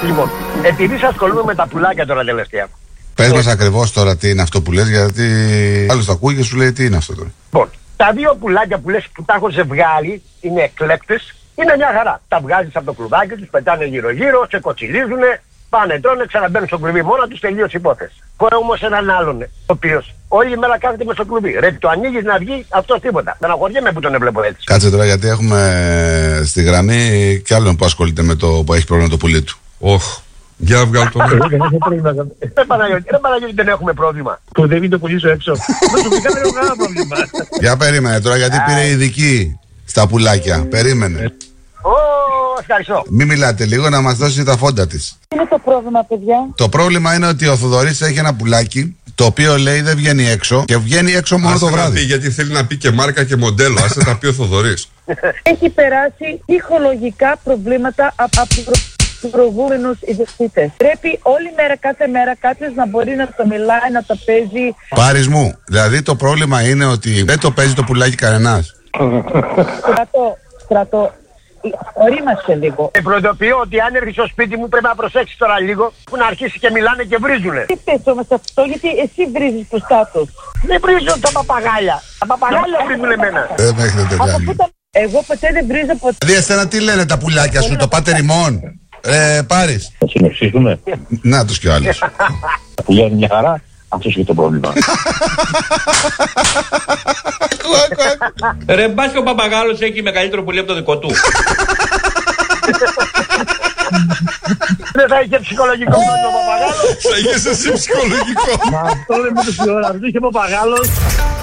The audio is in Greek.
Λοιπόν, επειδή ασχολούμαι με τα πουλάκια τώρα τελευταία. Πες μας ακριβώς τώρα τι είναι αυτό που λες, γιατί άλλος το ακούει και σου λέει τι είναι αυτό τώρα. Λοιπόν, τα δύο πουλάκια που λες που τα έχω ζευγάρι είναι εκλέκτες, είναι μια χαρά. Τα βγάζεις από το κλουβάκι τους, πετάνε γύρω-γύρω, σε κοτσιλίζουνε, πάνε, τρώνε, ξαναμπαίνουν στο κλουβί μόνα τους, τελείωσε η υπόθεση. Έχω όμως έναν άλλον, ο οποίος όλη μέρα κάθεται μες στο κλουβί. Ρε, το ανοίγεις να βγει, αυτός τίποτα. Στεναχωριέμαι που τον έβλεπω έτσι. Κάτσε τώρα, γιατί έχουμε στη γραμμή κι άλλον που ασχολείται με το που έχει πρόβλημα το πουλί του. Όχ. Για βγάλω το νέο. Ρε Παναγιώτη, δεν έχουμε πρόβλημα. Που δεν είναι το πουλί σου έξω. Προσωπικά δεν έχω κανένα πρόβλημα. Για περίμενε τώρα, γιατί πήρε ειδική στα πουλάκια. Περίμενε. Ευχαριστώ. Μην μιλάτε λίγο, να μας δώσει τα φόντα της. Τι είναι το πρόβλημα, παιδιά? Το πρόβλημα είναι ότι ο Θοδωρής έχει ένα πουλάκι, το οποίο λέει δεν βγαίνει έξω και βγαίνει έξω μόνο το βράδυ. Γιατί θέλει να πει και μάρκα και μοντέλο. Άσε τα πει ο Θοδωρής. Έχει περάσει ψυχολογικά προβλήματα από τους προηγούμενους ιδιοκτήτες. Πρέπει όλη μέρα, κάθε μέρα κάποιος να μπορεί να το μιλάει, να το παίζει. Πάρεις μου, δηλαδή το πρόβλημα είναι ότι δεν το παίζει το πουλάκι κανένας. Στρατό, ορίμασε λίγο. Προειδοποιώ ότι αν έρθει στο σπίτι μου πρέπει να προσέξεις τώρα λίγο που να αρχίσει και μιλάνε και βρίζουνε. Τι πες όμως αυτό, γιατί εσύ βρίζεις μπροστά τους? Δεν βρίζουν τα παπαγάλια. Τα παπαγάλια βρίζουν εμένα. Δεν μέχρι τέτοια. Εγώ ποτέ δεν βρίζω ποτέ. Δηλαδή εσένα τι λένε τα πουλάκια σου, το πάτε ρημών. Πάρεις. Θα συνοψίσουμε. Να τους κι ο άλλος. Τα πουλιά είναι μια χαρά. Αυτό είναι το πρόβλημα. Ρε μπας και ο παπαγάλος έχει μεγαλύτερο πουλί από το δικό του. Δεν θα είχε ψυχολογικό πρόβλημα ο παπαγάλος. Θα είχες εσύ ψυχολογικό. Μα αυτό δεν με το ώρα. Αυτό είχε παπαγάλος.